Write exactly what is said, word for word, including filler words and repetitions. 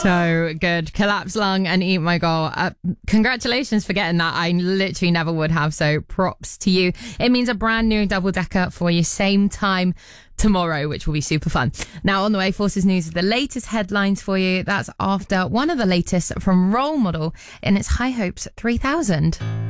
So good. Collapse lung and eat my goal. Uh, congratulations for getting that. I literally never would have. So props to you. It means a brand new double decker for you same time tomorrow, which will be super fun. Now on the way, Forces News is the latest headlines for you. That's after one of the latest from Role Model in its High Hopes three thousand.